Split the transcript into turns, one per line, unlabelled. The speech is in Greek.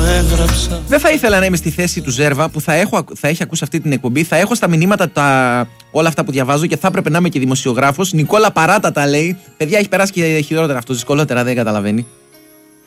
έγραψα.
Δεν θα ήθελα να είμαι στη θέση του Ζέρβα που θα έχει ακούσει αυτή την εκπομπή. Θα έχω στα μηνύματα όλα αυτά που διαβάζω και θα έπρεπε να είμαι και δημοσιογράφος. Νικόλα παράτατα λέει. Παιδιά, έχει περάσει και χειρότερα αυτό, δυσκολότερα, δεν καταλαβαίνει.